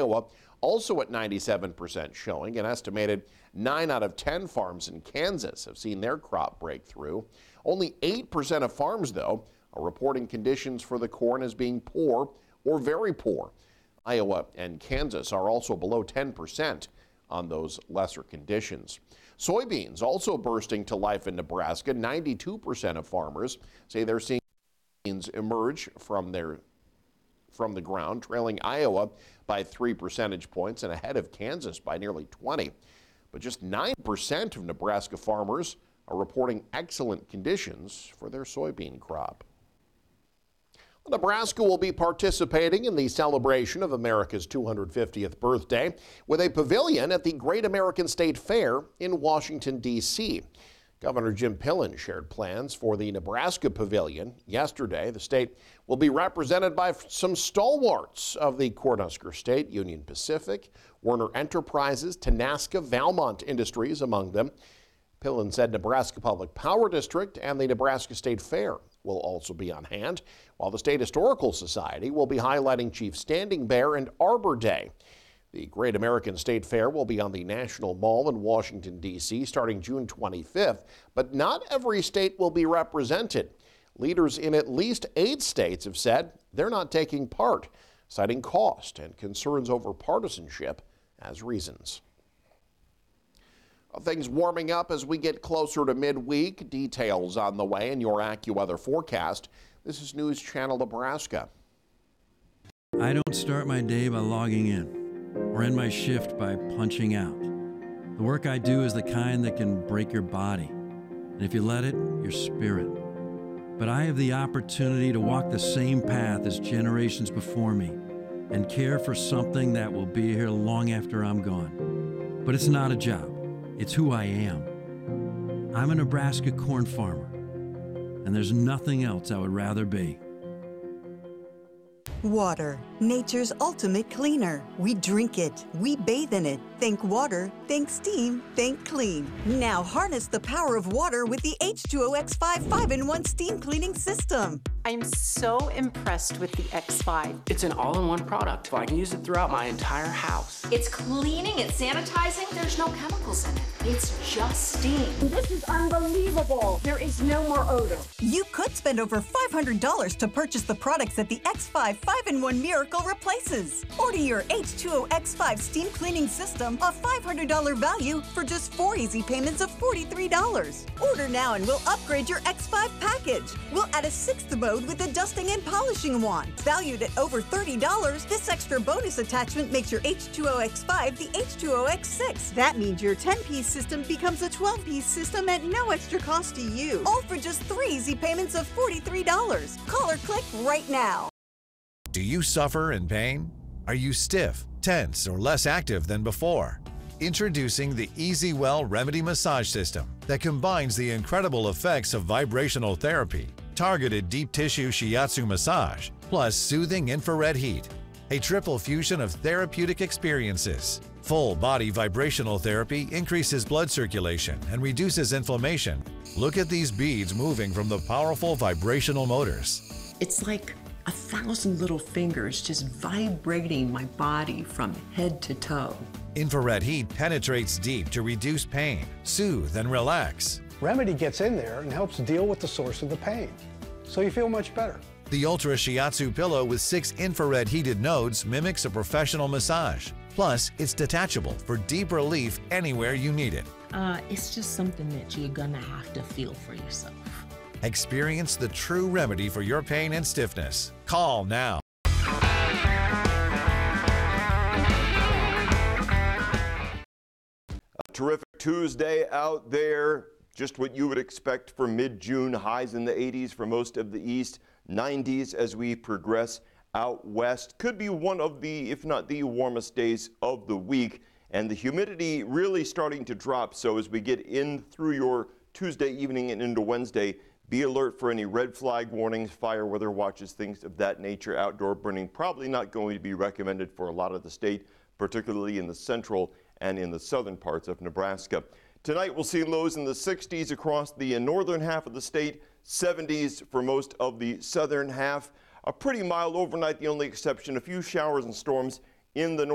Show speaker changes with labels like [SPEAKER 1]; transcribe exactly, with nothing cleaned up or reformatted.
[SPEAKER 1] Iowa, also at ninety-seven percent showing. An estimated nine out of ten farms in Kansas have seen their crop break through. Only eight percent of farms, though, are reporting conditions for the corn as being poor or very poor. Iowa and Kansas are also below ten percent on those lesser conditions. Soybeans also bursting to life in Nebraska. ninety-two percent of farmers say they're seeing beans emerge from their from the ground, trailing Iowa by three percentage points and ahead of Kansas by nearly twenty. But just nine percent of Nebraska farmers are reporting excellent conditions for their soybean crop. Nebraska will be participating in the celebration of America's two hundred fiftieth birthday with a pavilion at the Great American State Fair in Washington, D C Governor Jim Pillen shared plans for the Nebraska Pavilion yesterday. The state will be represented by some stalwarts of the Cornhusker State, Union Pacific, Werner Enterprises, Tenaska, Valmont Industries among them. Pillen said Nebraska Public Power District and the Nebraska State Fair will also be on hand, while the State Historical Society will be highlighting Chief Standing Bear and Arbor Day. The Great American State Fair will be on the National Mall in Washington, D C starting June twenty-fifth, but not every state will be represented. Leaders in at least eight states have said they're not taking part, citing cost and concerns over partisanship as reasons. Things warming up as we get closer to midweek. Details on the way in your AccuWeather forecast. This is News Channel Nebraska.
[SPEAKER 2] I don't start my day by logging in or end my shift by punching out. The work I do is the kind that can break your body, and if you let it, your spirit. But I have the opportunity to walk the same path as generations before me and care for something that will be here long after I'm gone. But it's not a job. It's who I am. I'm a Nebraska corn farmer, and there's nothing else I would rather be.
[SPEAKER 3] Water, nature's ultimate cleaner. We drink it, we bathe in it. Think water, think steam, think clean. Now harness the power of water with the H two O X five five in one steam cleaning system.
[SPEAKER 4] I'm so impressed with the X five.
[SPEAKER 5] It's an all-in-one product. I can use it throughout my entire house.
[SPEAKER 6] It's cleaning, it's sanitizing, there's no chemicals in it. It's just steam.
[SPEAKER 7] This is unbelievable. There is no more odor.
[SPEAKER 3] You could spend over five hundred dollars to purchase the products that the X five five in one Miracle replaces. Order your H two O X five steam cleaning system, a five hundred dollars value, for just four easy payments of forty-three dollars. Order now and we'll upgrade your X five package. We'll add a sixth mode with a dusting and polishing wand. Valued at over thirty dollars, this extra bonus attachment makes your H two O X five the H two O X six. That means your ten-piece system becomes a twelve-piece system at no extra cost to you. All for just three easy payments of forty-three dollars. Call or click right now.
[SPEAKER 8] Do you suffer in pain? Are you stiff, tense, or less active than before? Introducing the EasyWell Remedy Massage System that combines the incredible effects of vibrational therapy, targeted deep tissue shiatsu massage, plus soothing infrared heat. A triple fusion of therapeutic experiences. Full body vibrational therapy increases blood circulation and reduces inflammation. Look at these beads moving from the powerful vibrational motors.
[SPEAKER 9] It's like a thousand little fingers just vibrating my body from head to toe.
[SPEAKER 8] Infrared heat penetrates deep to reduce pain, soothe, and relax.
[SPEAKER 10] Remedy gets in there and helps deal with the source of the pain, so you feel much better.
[SPEAKER 8] The Ultra Shiatsu pillow with six infrared heated nodes mimics a professional massage. Plus, it's detachable for deep relief anywhere you need it.
[SPEAKER 11] Uh, it's just something that you're gonna have to feel for yourself.
[SPEAKER 8] Experience the true remedy for your pain and stiffness. Call now.
[SPEAKER 12] A terrific Tuesday out there. Just what you would expect for mid-June. Highs in the eighties for most of the east, nineties as we progress out west. Could be one of the, if not the warmest days of the week. And the humidity really starting to drop. So as we get in through your Tuesday evening and into Wednesday, be alert for any red flag warnings, fire weather watches, things of that nature. Outdoor burning probably not going to be recommended for a lot of the state, particularly in the central and in the southern parts of Nebraska. Tonight we'll see lows in the sixties across the northern half of the state, seventies for most of the southern half. A pretty mild overnight, the only exception, a few showers and storms in the north.